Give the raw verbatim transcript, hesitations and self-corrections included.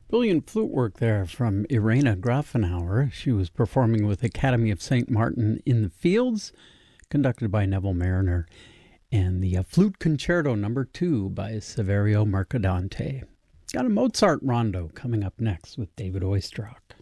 Brilliant flute work there from Irena Grafenauer. She was performing with Academy of Saint Martin in the Fields, conducted by Neville Mariner, and the uh, Flute Concerto number two by Saverio Mercadante. Got a Mozart rondo coming up next with David Oistrakh.